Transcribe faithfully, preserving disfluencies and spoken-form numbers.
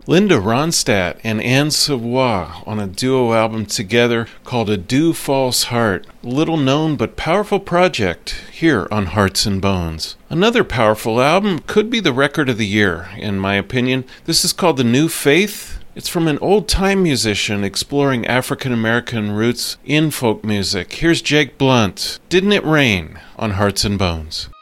Linda Ronstadt and Anne Savoy on a duo album together called A Dew False Heart. Little known but powerful project here on Hearts and Bones. Another powerful album could be the record of the year, in my opinion. This is called The New Faith. It's from an old-time musician exploring African-American roots in folk music. Here's Jake Blunt. Didn't It Rain on Hearts and Bones.